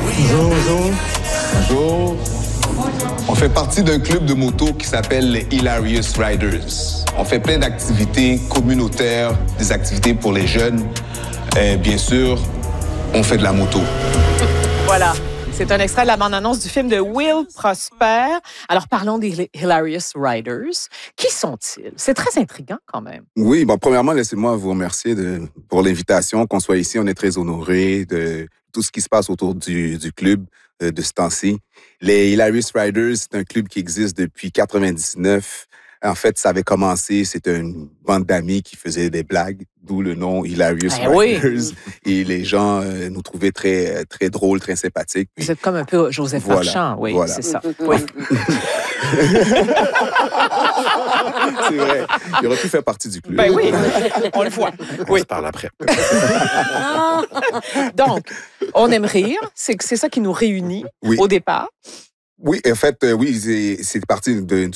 Bonjour, bonjour. Bonjour. On fait partie d'un club de moto qui s'appelle les Hilarious Riders. On fait plein d'activités communautaires, des activités pour les jeunes. Et bien sûr, on fait de la moto. Voilà. C'est un extrait de la bande-annonce du film de Will Prosper. Alors, parlons des Hilarious Riders. Qui sont-ils? C'est très intriguant quand même. Oui, bon, premièrement, laissez-moi vous remercier pour l'invitation, qu'on soit ici. On est très honorés de tout ce qui se passe autour du club de ce temps-ci. Les Hilarious Riders, c'est un club qui existe depuis 1999. En fait, ça avait commencé, c'était une bande d'amis qui faisaient des blagues, d'où le nom Hilarious Riders. Oui. Et les gens nous trouvaient très, très drôles, très sympathiques. Vous êtes comme un peu Joseph Marchand, oui, voilà. C'est ça. Oui. C'est vrai. Il aurait pu faire partie du club. Ben oui, on le voit. On se parle après. Donc, on aime rire, c'est ça qui nous réunit au départ. Oui, en fait, oui, c'est parti d'une